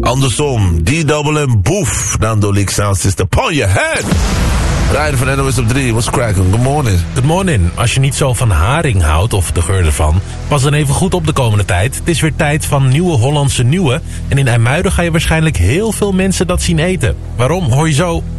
Andersom, D-double en boef. Nando Leak Sound System. Upon your head. Rijden van NOS op 3. What's cracking? Good morning. Good morning. Als je niet zo van haring houdt, of de geur ervan, pas dan even goed op de komende tijd. Het is weer tijd van Nieuwe Hollandse Nieuwe. En in IJmuiden ga je waarschijnlijk heel veel mensen dat zien eten. Waarom, hoor je zo.